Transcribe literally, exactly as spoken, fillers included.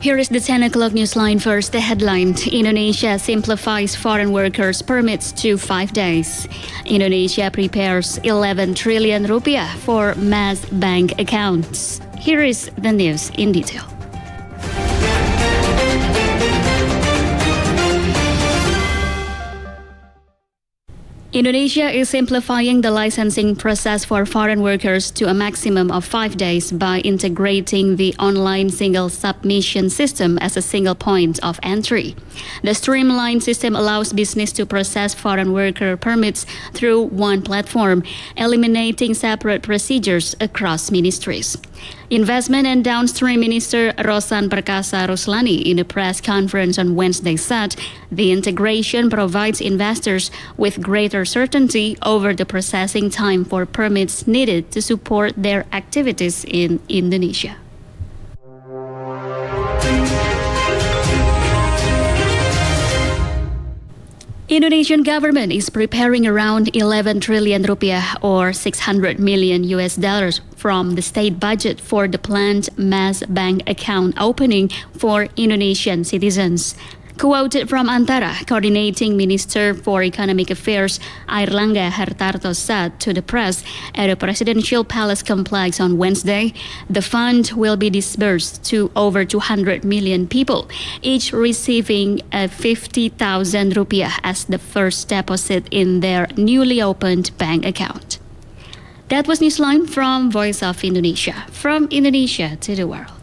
Here is the ten o'clock newsline. First, the headline. Indonesia simplifies foreign workers' permits to five days. Indonesia prepares eleven trillion rupiah for mass bank accounts. Here is the news in detail. Indonesia is simplifying the licensing process for foreign workers to a maximum of five days by integrating the online single submission system as a single point of entry. The streamlined system allows business to process foreign worker permits through one platform, eliminating separate procedures across ministries. Investment and Downstream Minister Rosan Perkasa Ruslani in a press conference on Wednesday said the integration provides investors with greater certainty over the processing time for permits needed to support their activities in Indonesia. Indonesian government is preparing around eleven trillion rupiah or six hundred million U S dollars from the state budget for the planned mass bank account opening for Indonesian citizens. Quoted from Antara, Coordinating Minister for Economic Affairs Airlangga Hartarto said to the press at a presidential palace complex on Wednesday, the fund will be disbursed to over two hundred million people, each receiving a fifty thousand rupiah as the first deposit in their newly opened bank account. That was Newsline from Voice of Indonesia, from Indonesia to the world.